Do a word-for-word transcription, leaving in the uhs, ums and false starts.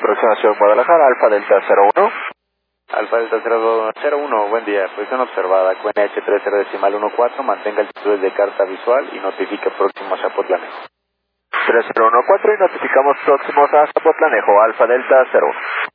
Aproximación Guadalajara, Alfa Delta cero uno. Alfa Delta cero uno, buen día. Posición observada, Q N H tres cero decimal uno cuatro, mantenga altitudes de carta visual y notifique próximo a Zapotlanejo. tres cero uno cuatro y notificamos próximos a Zapotlanejo, Alfa Delta cero uno.